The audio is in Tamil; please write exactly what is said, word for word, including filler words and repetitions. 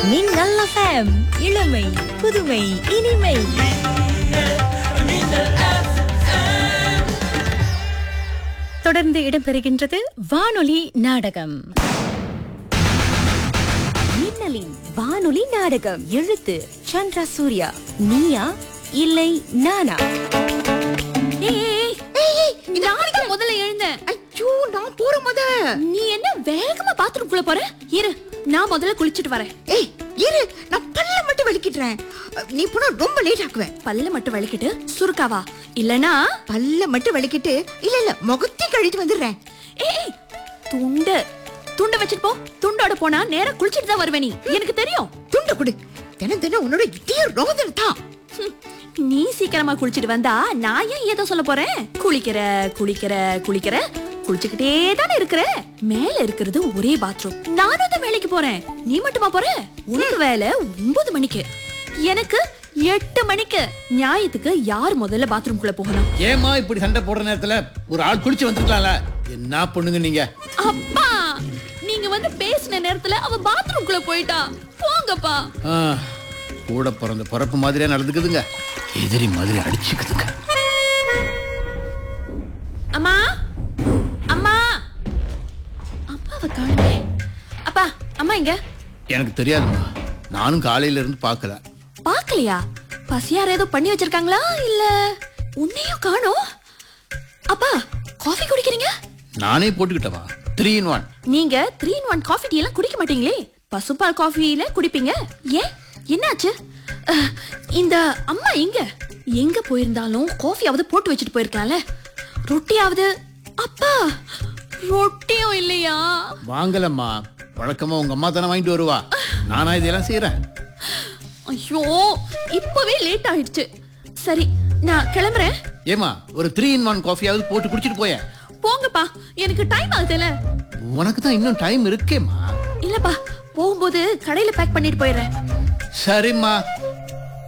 மின்னல் எஃப்எம், இளமை புதுமை இனிமை. தொடர்ந்து இடம்பெறுகின்றது வானொலி நாடகம். மின்னலின் வானொலி நாடகம். எழுத்து சந்திரா சூர்யா. நீயா இல்லை நானா? நாளைக்கு முதல்ல எழுந்தேன். ஐயோ, நான் போற முத. நீ என்ன வேகமா பாத்ரூம் குள்ள போற? இரு, நான் முதல்ல குளிச்சிட்டு வரேன். ஏய் இரு, நான் பல்ல மட்டும் வலிக்கிட்டறேன். நீ போனா ரொம்ப லேட் ஆக்குவேன். பல்ல மட்டும் வலிக்கிட்டு சுருக்காவா? இல்லனா பல்ல மட்டும் வலிக்கிட்டு இல்ல இல்ல முகத்தை கழிட்டு வந்துடுறேன். ஏய், துண்டு துண்ட வச்சிட்டு போ. துண்டோட போனா நேரா குளிச்சிட்டு தான் வருவே. நீ எனக்கு தெரியும். துண்டு குடு. தினம் தினம் உன்னோட இதே ரோதனை தான். ஹம், நீ சீக்கிரமா குளிச்சிட்டு வந்தா நான் ஏன் ஏதோ சொல்ல போறேன்? குளிக்கிற குளிக்கிற குளிக்கிற குளிச்சுக்கிட்டே தானே இருக்கிற. மேல இருக்கிறது ஒரே பாத்ரூம். நானும் தான் வேலைக்கு போறேன். நீ மட்டுமா போற? உனக்கு வேலை ஒன்பது மணிக்கு, எனக்கு எட்டு மணிக்கு. நியாயத்துக்கு யார் முதல்ல பாத்ரூம் குள்ள போகணும்? ஏமா இப்படி சண்டை போடுற நேரத்துல ஒரு ஆள் குளிச்சு வந்துருக்கலாம்ல? என்ன பொண்ணுங்க நீங்க? அப்பா, நீங்க வந்து பேசின நேரத்துல அவ பாத்ரூம் குள்ள போயிட்டா. போங்கப்பா. ஆ, கூட பிறந்த பிறப்பு மாதிரியா நடந்துக்குதுங்க. எதிரி மாதிரி அடிச்சுக்குதுங்க. அம்மா, அம்மா, அப்பாவை காணுமே. அப்பா, அம்மா எங்க? எனக்கு தெரியாதுமா, நானும் காலையில இருந்து பார்க்கல. பாக்கலையா? பசியார ஏதோ பண்ணி வச்சிருக்காங்களா இல்ல உன்னையும் காணோம்? அப்பா, காஃபி குடிக்கிறீங்க? நானே போட்டுக்கிட்டவா? Three in one. நீங்க three in one coffee tea எல்லாம் குடிக்க மாட்டீங்களே? பசுப்பால் காஃபில குடிப்பீங்க. ஏன், என்னாச்சு? அஹ், இந்த அம்மா எங்க எங்க போயிருந்தாலும் காஃபியாவது போட்டு வச்சுட்டு போயிருக்கலாம்ல. ரொட்டியாவது. அப்பா, ரொட்டியும் இல்லையா? வாங்கலம்மா, வழக்கமா உங்க அம்மா தானே வாங்கிட்டு வருவா. நானா இதெல்லாம் செய்யறேன்? ஐயோ, இப்பவே லேட் ஆயிடுச்சு. சரி, நான் கிளம்புறேன். ஏமா, ஒரு த்ரீ இன் ஒன் காஃபியாவது போட்டு குடிச்சிட்டு போயேன். போங்கப்பா, எனக்கு டைம் ஆகுதுல. உனக்கு தான் இன்னும் டைம் இருக்கேம்மா. இல்லப்பா, போகும்போது கடையில பேக் பண்ணிட்டு போயிடுறேன். சரிம்மா,